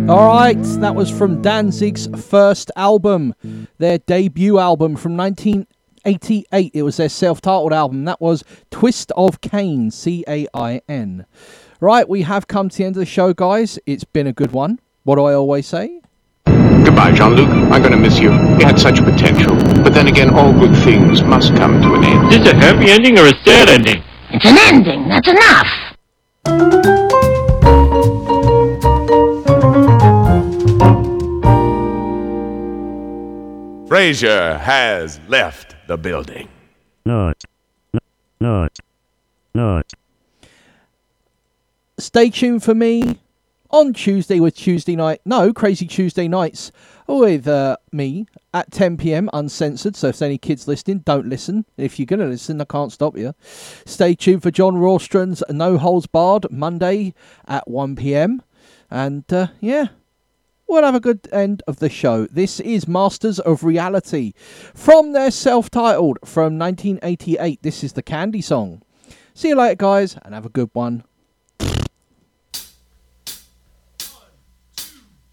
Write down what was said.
Alright, that was from Danzig's first album, their debut album from 1988. It was their self-titled album. That was Twist of Cain, C-A-I-N. Right, we have come to the end of the show, guys. It's been a good one. What do I always say? Goodbye, Jean-Luc. I'm going to miss you. You had such potential. But then again, all good things must come to an end. Is this a happy ending or a sad ending? It's an ending. That's enough. Frasier has left the building. No. Stay tuned for me on Tuesday with Crazy Tuesday Nights with me at 10 p.m. uncensored. So if there's any kids listening, don't listen. If you're going to listen, I can't stop you. Stay tuned for John Rawstrand's No Holds Barred Monday at 1 p.m. And we'll have a good end of the show. This is Masters of Reality from their self-titled from 1988. This is the Candy song. See you later, guys, and have a good one.